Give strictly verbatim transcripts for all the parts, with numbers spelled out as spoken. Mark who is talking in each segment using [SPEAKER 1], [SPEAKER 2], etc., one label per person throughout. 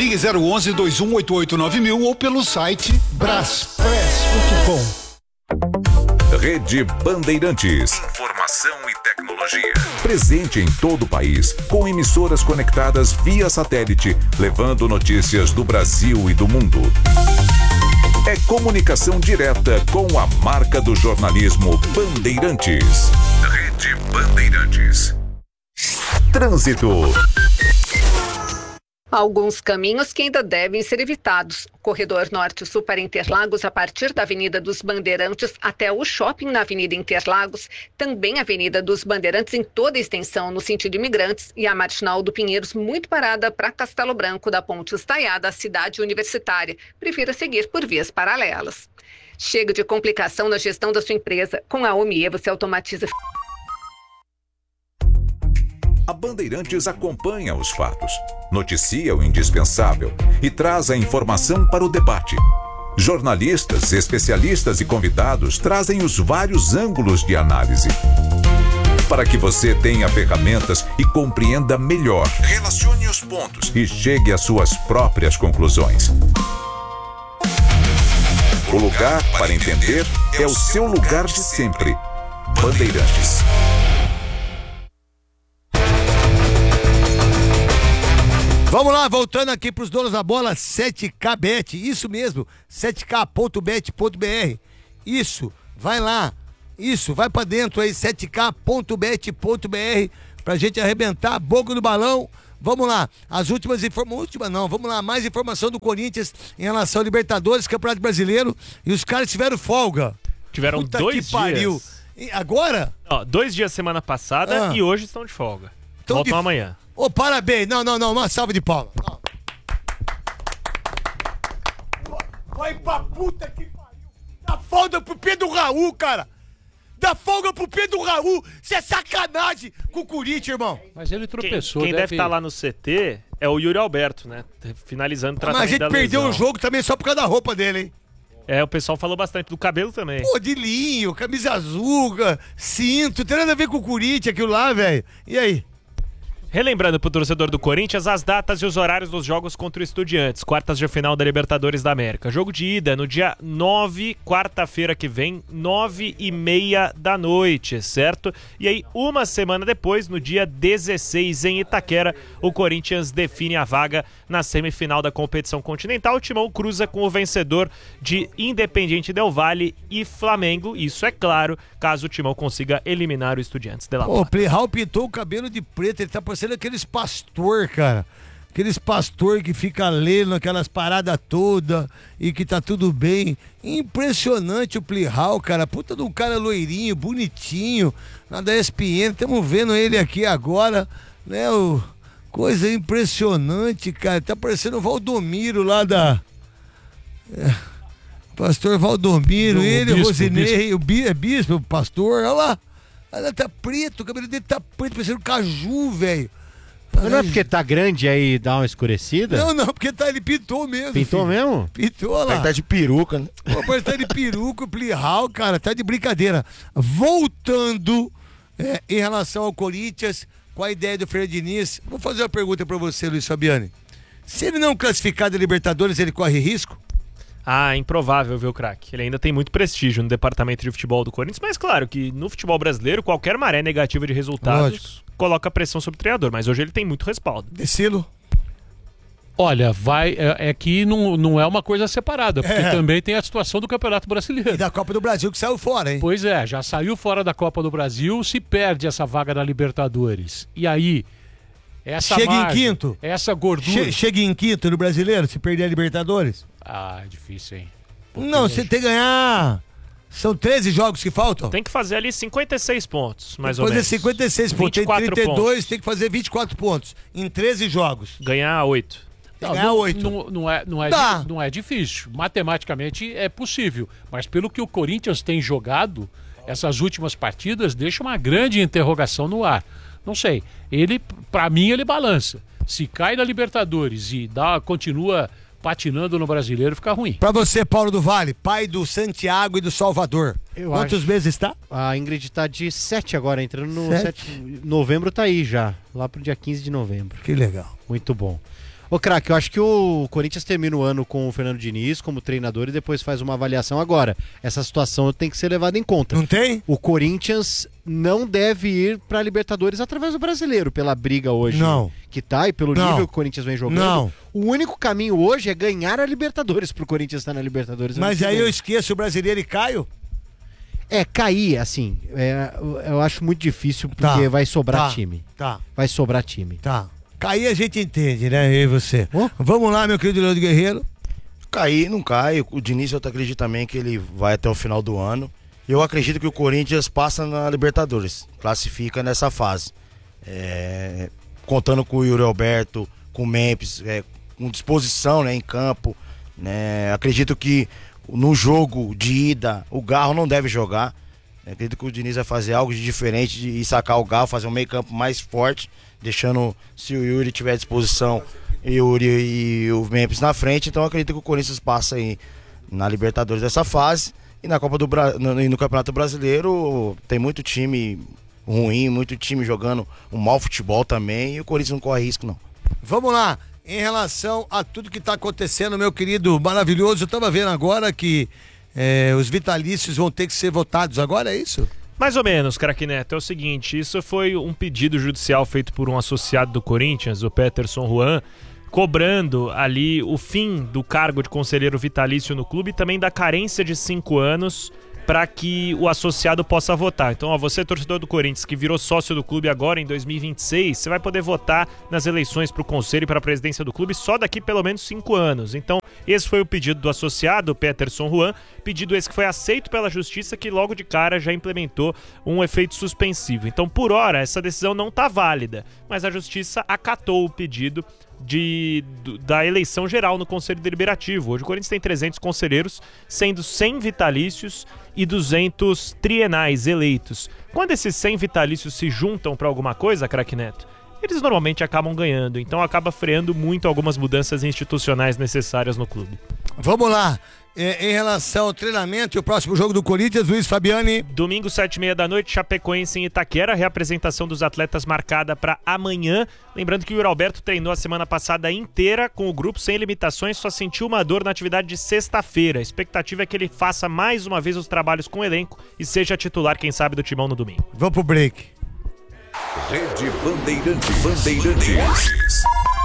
[SPEAKER 1] Ligue zero onze, dois um oito oito nove mil ou pelo site braspress ponto com.
[SPEAKER 2] Rede Bandeirantes. Informação e tecnologia. Presente em todo o país, com emissoras conectadas via satélite, levando notícias do Brasil e do mundo. É comunicação direta com a marca do jornalismo Bandeirantes. Rede Bandeirantes. Trânsito.
[SPEAKER 3] Alguns caminhos que ainda devem ser evitados. Corredor Norte-Sul para Interlagos, a partir da Avenida dos Bandeirantes até o shopping na Avenida Interlagos. Também a Avenida dos Bandeirantes em toda a extensão no sentido Imigrantes. E a Marginal do Pinheiros muito parada para Castelo Branco, da Ponte Estaiada à Cidade Universitária. Prefira seguir por vias paralelas. Chega de complicação na gestão da sua empresa. Com a OMIE você automatiza...
[SPEAKER 2] A Bandeirantes acompanha os fatos, noticia o indispensável e traz a informação para o debate. Jornalistas, especialistas e convidados trazem os vários ângulos de análise, para que você tenha ferramentas e compreenda melhor. Relacione os pontos e chegue às suas próprias conclusões. O lugar para entender é o seu lugar de sempre. Bandeirantes.
[SPEAKER 4] Vamos lá, voltando aqui para os donos da bola, sete K Bet, isso mesmo, sete K ponto bet ponto b r, isso, vai lá, isso, vai para dentro aí, sete K ponto bet ponto b r, pra gente arrebentar a boca do balão. Vamos lá, as últimas informações, última não, vamos lá, mais informação do Corinthians em relação ao Libertadores, Campeonato Brasileiro, e os caras tiveram folga.
[SPEAKER 5] Tiveram
[SPEAKER 4] Puta
[SPEAKER 5] dois
[SPEAKER 4] que pariu.
[SPEAKER 5] dias.
[SPEAKER 4] E agora?
[SPEAKER 5] Ó, dois dias semana passada
[SPEAKER 4] Ah.
[SPEAKER 5] e hoje estão de folga.
[SPEAKER 4] Tão
[SPEAKER 5] Voltam
[SPEAKER 4] de-
[SPEAKER 5] amanhã.
[SPEAKER 4] Ô, parabéns, não, não, não, uma salva de palmas. Não. Vai pra puta que pariu. Dá folga pro Pedro Raul, cara. Dá folga pro Pedro Raul. Isso é sacanagem com o Corinthians, irmão.
[SPEAKER 6] Mas ele
[SPEAKER 5] Quem,
[SPEAKER 6] tropeçou.
[SPEAKER 5] quem deve estar lá no C T é o Yuri Alberto, né? Finalizando o
[SPEAKER 4] Mas a
[SPEAKER 5] tratamento
[SPEAKER 4] gente
[SPEAKER 5] da
[SPEAKER 4] perdeu
[SPEAKER 5] lesão.
[SPEAKER 4] o jogo também só por causa da roupa dele, hein?
[SPEAKER 5] É, o pessoal falou bastante do cabelo também.
[SPEAKER 4] Pô, de linho, camisa azul, cinto, tem nada a ver com o Corinthians aquilo lá, velho. E aí?
[SPEAKER 5] Relembrando pro torcedor do Corinthians as datas e os horários dos jogos contra o Estudiantes, quartas de final da Libertadores da América. Jogo de ida no dia nove, quarta-feira que vem, nove e meia da noite, certo? E aí, uma semana depois, no dia dezesseis, em Itaquera, o Corinthians define a vaga na semifinal da competição continental. O Timão cruza com o vencedor de Independiente Del Valle e Flamengo. Isso é claro, caso o Timão consiga eliminar o Estudiantes de La
[SPEAKER 4] Pô, o
[SPEAKER 5] Plata.
[SPEAKER 4] Plihal pintou o cabelo de preto, ele tá parecendo aqueles pastor, cara. Aqueles pastor que fica lendo aquelas paradas todas e que tá tudo bem. Impressionante o Plihal, cara. Puta de um cara loirinho, bonitinho, lá da E S P N. Estamos vendo ele aqui agora, né? O... Coisa impressionante, cara. Tá parecendo o Valdomiro lá da... É. Pastor Valdomiro,
[SPEAKER 6] O
[SPEAKER 4] ele,
[SPEAKER 6] bispo,
[SPEAKER 4] Rosinei, o bi, é bispo, o pastor, olha lá. Olha, tá preto, o cabelo dele tá preto, parecendo um caju, velho.
[SPEAKER 7] Mas não é porque tá grande aí e dá uma escurecida?
[SPEAKER 4] Não, não, porque tá, ele pintou mesmo.
[SPEAKER 7] Pintou
[SPEAKER 4] filho.
[SPEAKER 7] mesmo?
[SPEAKER 4] Pintou lá.
[SPEAKER 7] Tá de peruca, né?
[SPEAKER 4] Pô, parece que tá de peruca, o Plihal, cara, tá de brincadeira. Voltando é, em relação ao Corinthians, com a ideia do Fred Diniz, vou fazer uma pergunta pra você, Luiz Fabiani. Se ele não classificar da Libertadores, ele corre risco?
[SPEAKER 5] Ah, improvável, viu, craque? Ele ainda tem muito prestígio no departamento de futebol do Corinthians, mas claro que no futebol brasileiro, qualquer maré negativa de resultados
[SPEAKER 4] Lógico.
[SPEAKER 5] coloca pressão sobre o treinador, mas hoje ele tem muito respaldo.
[SPEAKER 4] Decilo?
[SPEAKER 6] Olha, vai, é, é que não, não é uma coisa separada, porque
[SPEAKER 4] É.
[SPEAKER 6] também tem a situação do Campeonato Brasileiro.
[SPEAKER 4] E da Copa do Brasil que saiu fora, hein?
[SPEAKER 6] Pois é, já saiu fora da Copa do Brasil, se perde essa vaga da Libertadores. E aí, essa
[SPEAKER 4] Chega em
[SPEAKER 6] margem,
[SPEAKER 4] quinto.
[SPEAKER 6] essa gordura...
[SPEAKER 4] Che- chega em quinto no Brasileiro, se perder a Libertadores?
[SPEAKER 6] Ah, é difícil, hein?
[SPEAKER 4] Não, você tem que ganhar. São treze jogos que faltam?
[SPEAKER 5] Tem que fazer ali cinquenta e seis pontos, mais
[SPEAKER 4] Tem
[SPEAKER 5] ou
[SPEAKER 4] que fazer
[SPEAKER 5] menos.
[SPEAKER 4] cinquenta e seis pontos. Tem
[SPEAKER 5] vinte e quatro
[SPEAKER 4] trinta e dois,
[SPEAKER 5] pontos.
[SPEAKER 4] tem que fazer vinte e quatro pontos. Em treze jogos.
[SPEAKER 5] Ganhar oito.
[SPEAKER 4] Tem
[SPEAKER 6] Não,
[SPEAKER 4] que ganhar
[SPEAKER 6] não,
[SPEAKER 4] oito.
[SPEAKER 6] Não, não é, não, é,
[SPEAKER 4] Dá.
[SPEAKER 6] di- não é difícil. Matematicamente é possível. Mas pelo que o Corinthians tem jogado, essas últimas partidas deixa uma grande interrogação no ar. Não sei. Ele, pra mim, ele balança. Se cai na Libertadores e dá, continua patinando no Brasileiro, fica ruim.
[SPEAKER 4] Pra você, Paulo do Vale, pai do Santiago e do Salvador.
[SPEAKER 7] Eu
[SPEAKER 4] Quantos
[SPEAKER 7] acho.
[SPEAKER 4] meses está?
[SPEAKER 7] A Ingrid tá de sete agora, entrando no
[SPEAKER 4] Sete.
[SPEAKER 7] sete. Novembro tá aí já, lá pro dia quinze de novembro.
[SPEAKER 4] Que legal.
[SPEAKER 7] Muito bom. Ô, craque, eu acho que o Corinthians termina o ano com o Fernando Diniz como treinador e depois faz uma avaliação agora. Essa situação tem que ser levada em conta.
[SPEAKER 4] Não tem?
[SPEAKER 7] O Corinthians não deve ir pra Libertadores através do Brasileiro, pela briga hoje
[SPEAKER 4] Não.
[SPEAKER 7] que tá e pelo
[SPEAKER 4] Não.
[SPEAKER 7] nível que o Corinthians vem jogando.
[SPEAKER 4] Não.
[SPEAKER 7] O único caminho hoje é ganhar a Libertadores pro Corinthians estar na Libertadores.
[SPEAKER 4] Mas aí eu esqueço o brasileiro e caio?
[SPEAKER 7] É, cair, assim, é, eu acho muito difícil porque
[SPEAKER 4] Tá.
[SPEAKER 7] vai sobrar
[SPEAKER 4] Tá.
[SPEAKER 7] time.
[SPEAKER 4] Tá,
[SPEAKER 7] Vai sobrar time.
[SPEAKER 4] tá. Cair a gente entende, né? Eu e você.
[SPEAKER 7] Oh.
[SPEAKER 4] Vamos lá, meu querido Leandro Guerreiro.
[SPEAKER 8] Cair, não cai. O Diniz, eu acredito também que ele vai até o final do ano. Eu acredito que o Corinthians passa na Libertadores, classifica nessa fase. É, contando com o Yuri Alberto, com o Memphis, é, com disposição, né, em campo. Né, acredito que no jogo de ida, o Garro não deve jogar. Acredito que o Diniz vai fazer algo de diferente de, e sacar o Garro, fazer um meio campo mais forte, deixando, se o Yuri tiver à disposição, Yuri e o Memphis na frente. Então acredito que o Corinthians passa aí na Libertadores dessa fase. E na Copa do Bra... no, no Campeonato Brasileiro tem muito time ruim, muito time jogando um mau futebol também, e o Corinthians não corre risco, não.
[SPEAKER 4] Vamos lá. Em relação a tudo que está acontecendo, meu querido maravilhoso, eu estava vendo agora que é, os vitalícios vão ter que ser votados agora, é isso?
[SPEAKER 5] Mais ou menos, craque Neto. É o seguinte, isso foi um pedido judicial feito por um associado do Corinthians, o Peterson Juan, cobrando ali o fim do cargo de conselheiro vitalício no clube e também da carência de cinco anos para que o associado possa votar. Então, ó, você, torcedor do Corinthians, que virou sócio do clube agora em dois mil e vinte e seis, você vai poder votar nas eleições para o conselho e para a presidência do clube só daqui pelo menos cinco anos. Então, esse foi o pedido do associado, Peterson Juan, pedido esse que foi aceito pela justiça, que logo de cara já implementou um efeito suspensivo. Então, por hora, essa decisão não está válida, mas a justiça acatou o pedido De, do, da eleição geral no Conselho Deliberativo. Hoje o Corinthians tem trezentos conselheiros, sendo cem vitalícios e duzentos trienais eleitos. Quando esses cem vitalícios se juntam para alguma coisa, craque Neto, eles normalmente acabam ganhando, então acaba freando muito algumas mudanças institucionais necessárias no clube.
[SPEAKER 4] Vamos lá. É, em relação ao treinamento e o próximo jogo do Corinthians, Luiz Fabiani.
[SPEAKER 5] Domingo, sete e meia da noite, Chapecoense em Itaquera, reapresentação dos atletas marcada para amanhã. Lembrando que o Yuri Alberto treinou a semana passada inteira com o grupo sem limitações, só sentiu uma dor na atividade de sexta-feira. A expectativa é que ele faça mais uma vez os trabalhos com o elenco e seja titular, quem sabe, do Timão no domingo.
[SPEAKER 4] Vamos pro break.
[SPEAKER 2] Rede Bandeirantes. Bandeirantes.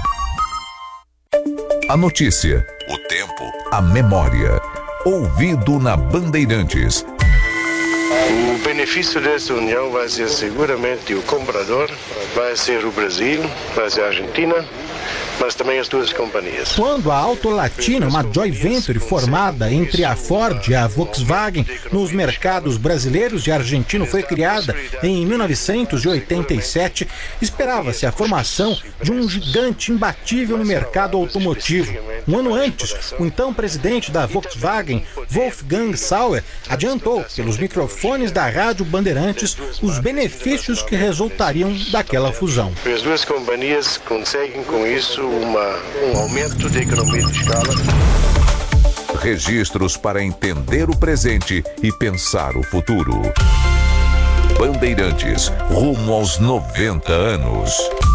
[SPEAKER 2] A notícia, o tempo, a memória. Ouvido na Bandeirantes.
[SPEAKER 9] O benefício dessa união vai ser seguramente o comprador, vai ser o Brasil, vai ser a Argentina, mas também as duas companhias.
[SPEAKER 10] Quando a Auto Latina, uma joint venture formada entre a Ford e a Volkswagen nos mercados brasileiros e argentino, foi criada em mil novecentos e oitenta e sete, esperava-se a formação de um gigante imbatível no mercado automotivo. Um ano antes, o então presidente da Volkswagen, Wolfgang Sauer, adiantou pelos microfones da Rádio Bandeirantes os benefícios que resultariam daquela fusão.
[SPEAKER 9] As duas companhias conseguem com isso uma, um aumento de economia de escala.
[SPEAKER 2] Registros para entender o presente e pensar o futuro. Bandeirantes, rumo aos noventa anos.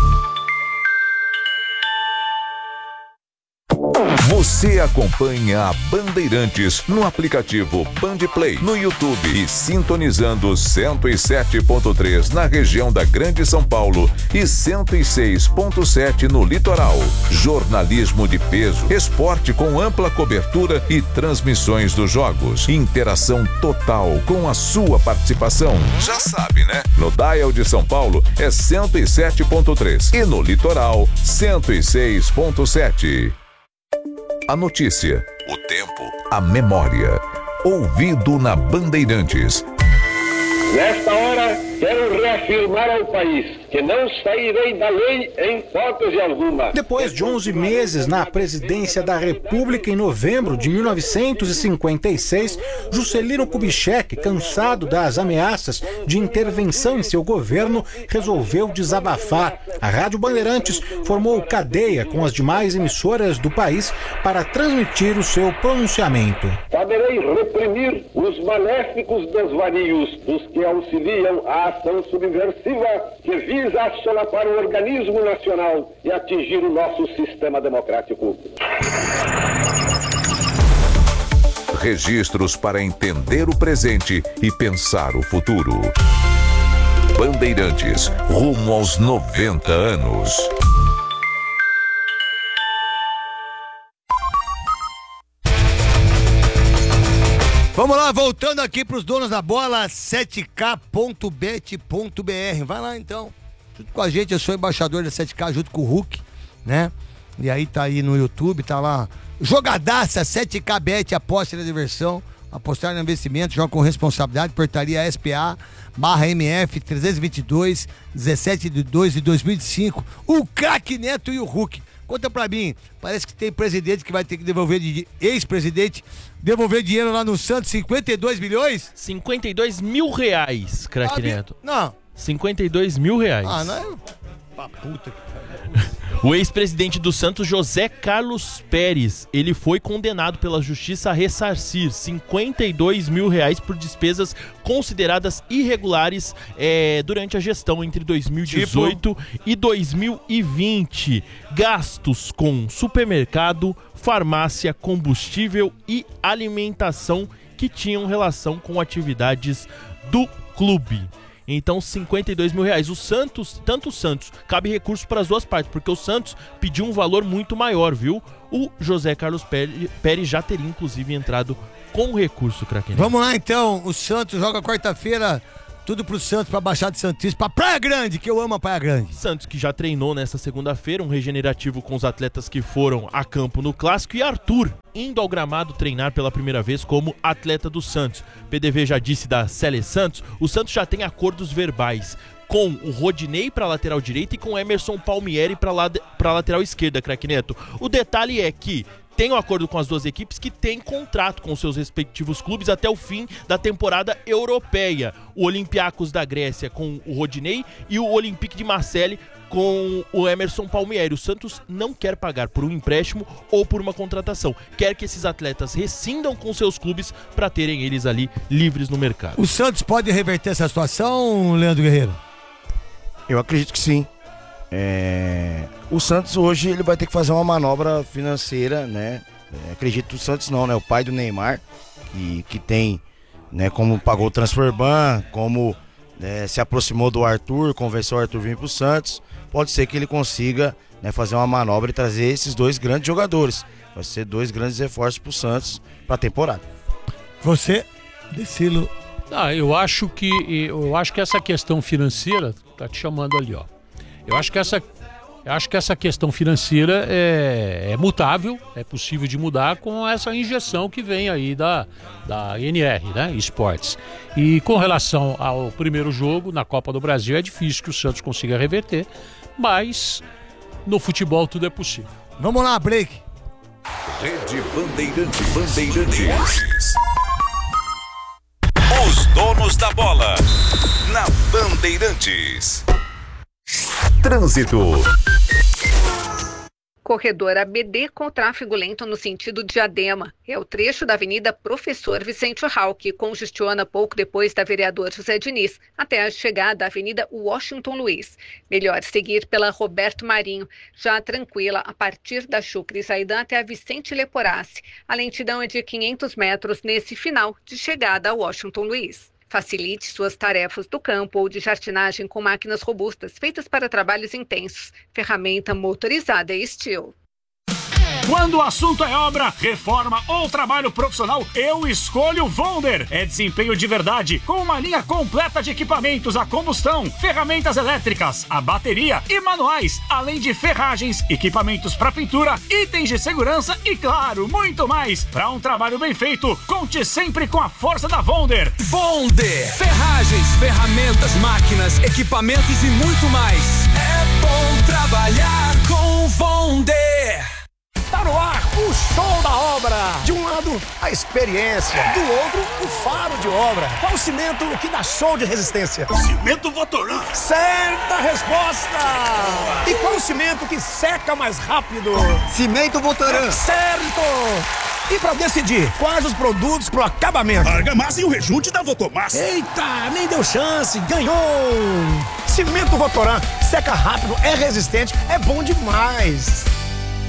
[SPEAKER 2] Você acompanha a Bandeirantes no aplicativo Bandplay, no YouTube e sintonizando cento e sete ponto três na região da Grande São Paulo e cento e seis ponto sete no litoral. Jornalismo de peso, esporte com ampla cobertura e transmissões dos jogos. Interação total com a sua participação. Já sabe, né? No Dial de São Paulo é cento e sete ponto três e no litoral cento e seis ponto sete. A notícia, o tempo, a memória. Ouvido na Bandeirantes.
[SPEAKER 9] Nesta hora, quero reafirmar ao país que não sairei da lei em hipótese alguma.
[SPEAKER 10] Depois de onze meses na presidência da República, em novembro de mil novecentos e cinquenta e seis, Juscelino Kubitschek, cansado das ameaças de intervenção em seu governo, resolveu desabafar. A Rádio Bandeirantes formou cadeia com as demais emissoras do país para transmitir o seu pronunciamento.
[SPEAKER 9] Saberei reprimir os maléficos desvarios dos que auxiliam a ação subversiva
[SPEAKER 11] subversiva que visa assolapar o organismo nacional e atingir o nosso sistema democrático.
[SPEAKER 2] Registros para entender o presente e pensar o futuro. Bandeirantes, rumo aos noventa anos.
[SPEAKER 4] Vamos lá, voltando aqui pros donos da bola, sete k ponto bet ponto b r. Vai lá então, junto com a gente, eu sou embaixador da sete K junto com o Hulk, né? E aí tá aí no YouTube, tá lá, jogadaça, sete K Bet, aposta na diversão, apostar no investimento, joga com responsabilidade, portaria S P A, barra M F, trezentos e vinte e dois, dezessete de dois de dois mil e cinco, o craque Neto e o Hulk. Conta pra mim, parece que tem presidente que vai ter que devolver, de, ex-presidente, devolver dinheiro lá no Santos, cinquenta e dois milhões?
[SPEAKER 12] cinquenta e dois mil reais, craque
[SPEAKER 4] ah,
[SPEAKER 12] Neto.
[SPEAKER 4] Não.
[SPEAKER 12] cinquenta e dois mil reais.
[SPEAKER 4] Ah, não é... Pra puta que...
[SPEAKER 12] O ex-presidente do Santos, José Carlos Pérez, ele foi condenado pela justiça a ressarcir cinquenta e dois mil reais por despesas consideradas irregulares é, durante a gestão entre dois mil e dezoito tipo... e dois mil e vinte. Gastos com supermercado, farmácia, combustível e alimentação que tinham relação com atividades do clube. Então, cinquenta e dois mil reais. O Santos, tanto o Santos, cabe recurso para as duas partes, porque o Santos pediu um valor muito maior, viu? O José Carlos Pérez já teria, inclusive, entrado com recurso, craque.
[SPEAKER 4] Vamos lá, então. O Santos joga quarta-feira, tudo pro Santos, pra Baixada Santista, pra Praia Grande, que eu amo a Praia Grande.
[SPEAKER 12] Santos, que já treinou nessa segunda-feira, um regenerativo com os atletas que foram a campo no Clássico, e Arthur, indo ao gramado treinar pela primeira vez como atleta do Santos. P D V já disse da Cele Santos, o Santos já tem acordos verbais com o Rodinei para lateral direita e com o Emerson Palmieri para la lateral esquerda, craque Neto. O detalhe é que tem um acordo com as duas equipes que têm contrato com seus respectivos clubes até o fim da temporada europeia. O Olympiacos da Grécia com o Rodinei e o Olympique de Marseille com o Emerson Palmieri. O Santos não quer pagar por um empréstimo ou por uma contratação. Quer que esses atletas rescindam com seus clubes para terem eles ali livres no mercado.
[SPEAKER 4] O Santos pode reverter essa situação, Leandro Guerreiro?
[SPEAKER 8] Eu acredito que sim. É... O Santos hoje ele vai ter que fazer uma manobra financeira, né? É, acredito que o Santos não, né? O pai do Neymar, que, que tem, né? Como pagou o Transferban, como né, se aproximou do Arthur, convenceu o Arthur vir pro Santos. Pode ser que ele consiga, né, fazer uma manobra e trazer esses dois grandes jogadores. Vai ser dois grandes reforços pro Santos pra temporada.
[SPEAKER 4] Você, Decilo.
[SPEAKER 6] Ah, eu acho que eu acho que essa questão financeira tá te chamando ali, ó. Eu acho que essa, eu acho que essa questão financeira é, é mutável, é possível de mudar com essa injeção que vem aí da, da N R, né, Esportes. E com relação ao primeiro jogo na Copa do Brasil, é difícil que o Santos consiga reverter, mas no futebol tudo é possível.
[SPEAKER 4] Vamos lá, break.
[SPEAKER 2] Rede Bandeirantes. Bandeirantes. Os donos da bola na Bandeirantes. Trânsito.
[SPEAKER 3] Corredor A B D com tráfego lento no sentido Diadema. É o trecho da Avenida Professor Vicente Hall, que congestiona pouco depois da Vereador José Diniz, até a chegada da Avenida Washington Luiz. Melhor seguir pela Roberto Marinho, já tranquila a partir da Chucre Zaidan até a Vicente Leporassi. A lentidão é de quinhentos metros nesse final de chegada a Washington Luiz. Facilite suas tarefas do campo ou de jardinagem com máquinas robustas, feitas para trabalhos intensos. Ferramenta motorizada e Steel.
[SPEAKER 13] Quando o assunto é obra, reforma ou trabalho profissional, eu escolho Vonder. É desempenho de verdade, com uma linha completa de equipamentos a combustão, ferramentas elétricas, a bateria e manuais, além de ferragens, equipamentos para pintura, itens de segurança e, claro, muito mais. Para um trabalho bem feito, conte sempre com a força da Vonder.
[SPEAKER 14] Vonder. Ferragens, ferramentas, máquinas, equipamentos e muito mais. É bom trabalhar com Vonder.
[SPEAKER 15] Tá no ar o show da obra. De um lado, a experiência. Do outro, o faro de obra. Qual o cimento que dá show de resistência?
[SPEAKER 13] Cimento Votoran.
[SPEAKER 15] Certa resposta. E qual o cimento que seca mais rápido?
[SPEAKER 16] Cimento Votoran.
[SPEAKER 15] Certo. E pra decidir quais os produtos pro acabamento.
[SPEAKER 16] Argamassa e o rejunte da Votomas.
[SPEAKER 15] Eita, nem deu chance, ganhou! Cimento Votoran, seca rápido, é resistente, é bom demais.